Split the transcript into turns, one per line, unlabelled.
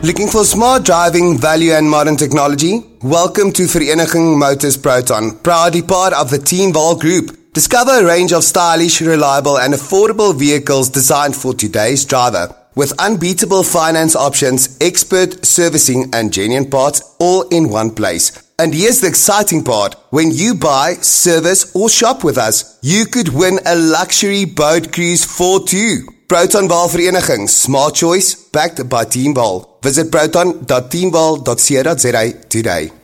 Looking for smart driving, value and modern technology? Welcome to Vereniging Motors Proton, proudly part of the Teenval Group. Discover a range of stylish, reliable and affordable vehicles designed for today's driver. With unbeatable finance options, expert servicing and genuine parts all in one place. And here's the exciting part. When you buy, service or shop with us, you could win a luxury boat cruise for two. Protonval Vereniging, smart choice, backed by Teenval. Visit proton.teenval.co.za today.